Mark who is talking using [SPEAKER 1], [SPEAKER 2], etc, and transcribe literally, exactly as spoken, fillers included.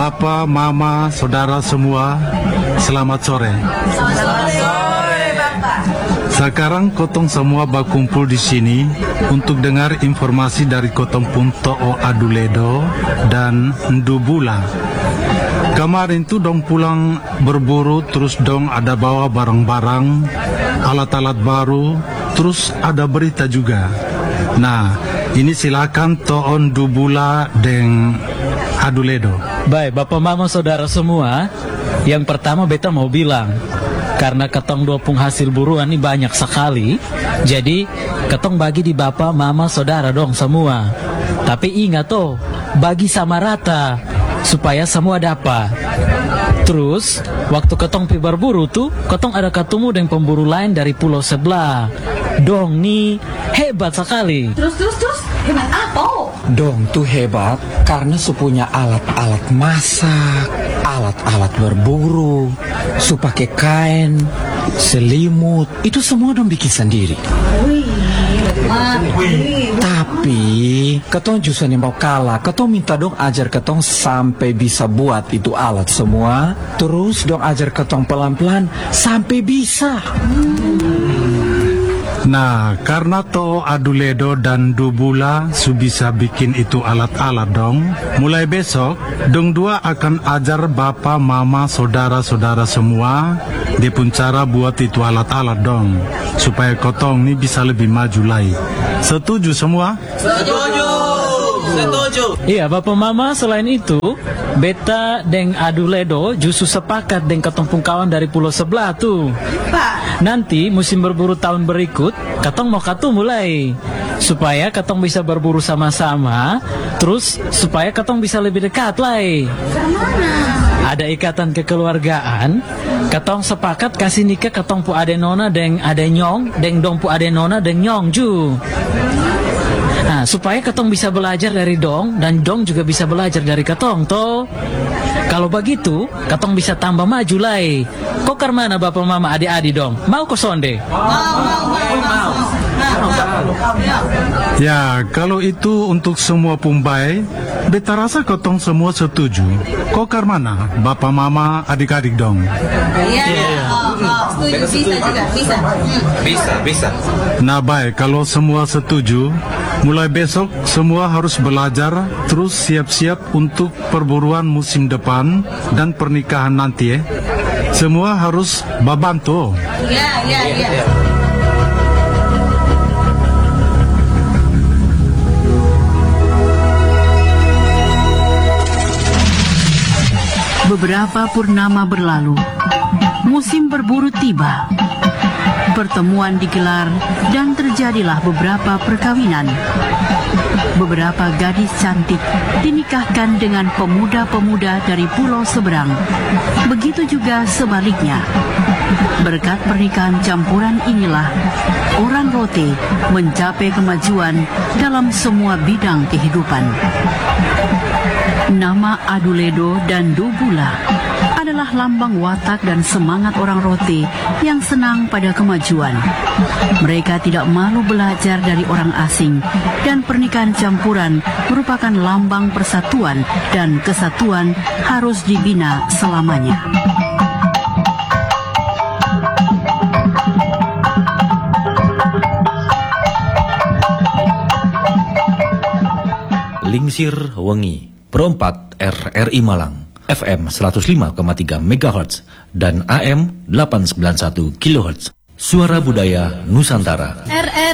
[SPEAKER 1] Papa, Mama, saudara semua, selamat sore.
[SPEAKER 2] Selamat sore, Bapak.
[SPEAKER 1] Sekarang kotong semua berkumpul di sini untuk dengar informasi dari kotong pun To'o Aduledo dan Ndubula. Kemarin tuh dong pulang berburu, terus dong ada bawa barang-barang, alat-alat baru, terus ada berita juga. Nah, ini silakan To'o Ndubula dan Aduledo.
[SPEAKER 3] Baik, Bapak Mama Saudara semua, yang pertama beta mau bilang, karena ketong dua pung hasil buruan ini banyak sekali, jadi ketong bagi di Bapak Mama Saudara dong semua. Tapi ingat tuh, bagi sama rata supaya semua dapat. Terus waktu ketong pi berburu tuh, ketong ada ketemu dengan pemburu lain dari pulau sebelah. Dong nih hebat sekali.
[SPEAKER 2] Terus terus terus hebat apa?
[SPEAKER 4] Dong tuh hebat karena supunya alat-alat masak, alat-alat berburu, su pakai kain, selimut, itu semua dong bikin sendiri.
[SPEAKER 2] Wih,
[SPEAKER 4] Tapi ketong justru nih mau kalah, ketong minta dong ajar ketong sampai bisa buat itu alat semua, terus dong ajar ketong pelan-pelan sampai bisa.
[SPEAKER 1] Nah, karena To'o Aduledo dan Ndubula su bisa bikin itu alat-alat dong, mulai besok dong dua akan ajar Bapak, Mama, saudara-saudara semua dia pun cara buat itu alat-alat dong, supaya kotong ini bisa lebih maju lagi. Setuju semua?
[SPEAKER 5] Setuju. Setuju.
[SPEAKER 3] Iya, Bapak Mama, selain itu beta dan Aduledo justru sepakat dengan ketong pung kawan dari pulau sebelah tuh.
[SPEAKER 2] Pak.
[SPEAKER 3] Nanti musim berburu tahun berikut, ketong mau katu mulai supaya ketong bisa berburu sama-sama, terus supaya ketong bisa lebih dekat lah. Ada ikatan kekeluargaan, ketong sepakat kasih nikah ketong pu ade nona deng ade nyong, deng dong pu ade nona deng nyong ju. Nah, supaya ketong bisa belajar dari dong dan dong juga bisa belajar dari ketong toh. Kalau begitu, ketong bisa tambah maju lah. Kok karmana Bapak Mama adik-adik dong? Mau ke sonde?
[SPEAKER 1] Ya, kalau itu untuk semua pumbai, beta rasa kotong semua setuju. Kok karmana Bapak Mama adik-adik dong?
[SPEAKER 2] Iya, oh, oh, setuju, bisa juga, bisa.
[SPEAKER 5] Bisa, bisa.
[SPEAKER 1] Nah baik, kalau semua setuju, mulai besok semua harus belajar, terus siap-siap untuk perburuan musim depan dan pernikahan nanti ya. Semua harus babantu.
[SPEAKER 2] Iya, iya, iya.
[SPEAKER 6] Beberapa purnama berlalu, musim berburu tiba. Pertemuan digelar dan terjadilah beberapa perkawinan. Beberapa gadis cantik dinikahkan dengan pemuda-pemuda dari pulau seberang. Begitu juga sebaliknya. Berkat pernikahan campuran inilah orang Rote mencapai kemajuan dalam semua bidang kehidupan. Nama Aduledo dan Ndubula adalah lambang watak dan semangat orang Rote yang senang pada kemajuan. Mereka tidak malu belajar dari orang asing, dan pernikahan campuran merupakan lambang persatuan, dan kesatuan harus dibina selamanya.
[SPEAKER 7] Lingsir Wengi Perempat R R I Malang, F M seratus lima koma tiga megahertz dan A M delapan ratus sembilan puluh satu kilohertz. Suara Budaya Nusantara.
[SPEAKER 2] R R